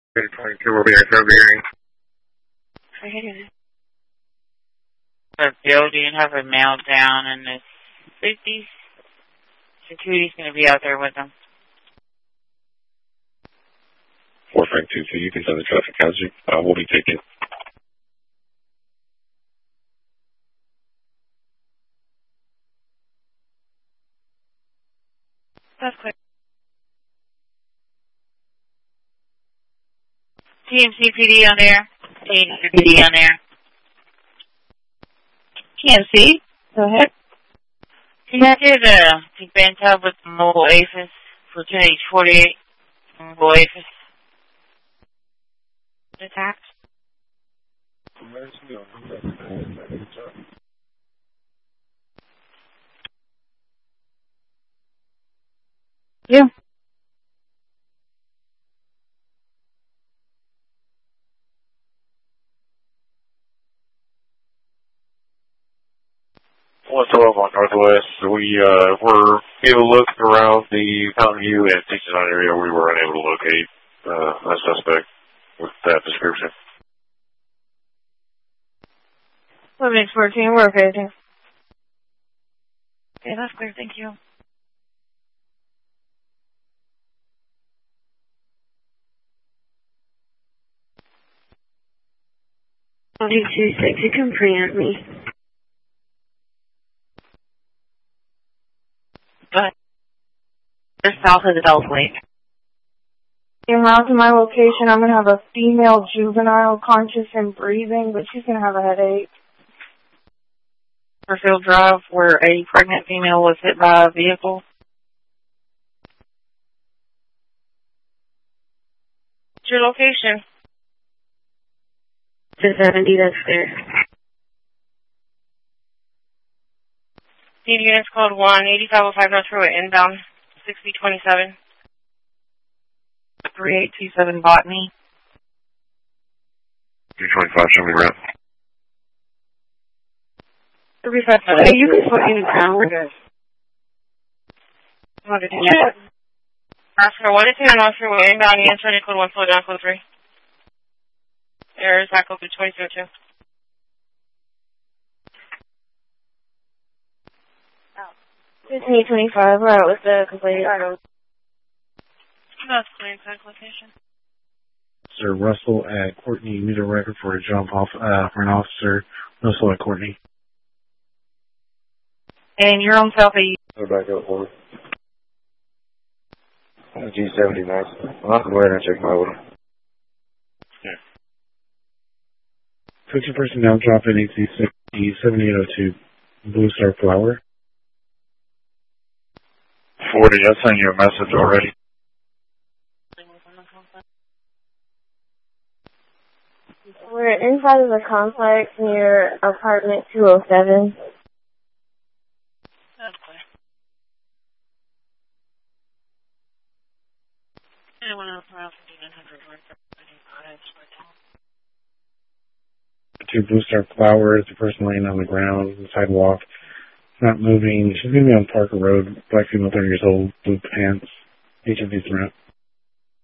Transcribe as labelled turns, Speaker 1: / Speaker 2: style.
Speaker 1: 22 will be at February.
Speaker 2: A building, have a mail down in the 50s. Security's going to be out there with them.
Speaker 1: 4 Frank 2, so you can send the traffic hazard. We'll be taking.
Speaker 2: That's clear. TMC PD on air. TMC PD on air. TMC, go ahead. Connected to Bentub with mobile APHIS for 10H48. Mobile APHIS. Attacked. Yeah.
Speaker 1: One 12 on Northwest. We were able to look around the Mountain View and 69 area. We were unable to locate a suspect with that description.
Speaker 2: 11-14, we're okay. Okay, that's clear. Thank you.
Speaker 3: You can preempt me.
Speaker 2: But they're south of the Beltway.
Speaker 3: En route to my location, I'm going to have a female juvenile conscious and breathing, but she's going to have a headache.
Speaker 2: Field Drive, where a pregnant female was hit by a vehicle. What's your location?
Speaker 3: 270, that's clear.
Speaker 2: Need units code 1-8505 North Freeway, inbound 6027. 3827 Botany.
Speaker 1: 325, show me around.
Speaker 2: 35.
Speaker 3: Hey, you can put in town. We're good.
Speaker 2: Oscar 1-10 North Freeway, inbound units running code 1, slow down, code 3. Error is back over 2002.
Speaker 3: Oh. 1525, we're out with the complaint.
Speaker 2: That's clear, exact location.
Speaker 4: Sir Russell at Courtney, need a record for a jump off for an officer. Russell at Courtney.
Speaker 2: And you're on South A.
Speaker 1: Go back up for me. G70, nice. I'll go ahead and check my order.
Speaker 4: Yeah. Picture personnel drop in AC 7802 Blue Star Flower.
Speaker 1: 40, I sent you a message already.
Speaker 3: We're inside of the complex near apartment 207.
Speaker 2: That's clear. Anyone else around 5900 worth of
Speaker 4: Two Blue Star Flowers, the person laying on the ground, the sidewalk, not moving. She's going to be on Parker Road, black female, 30 years old, blue pants. Each of these around.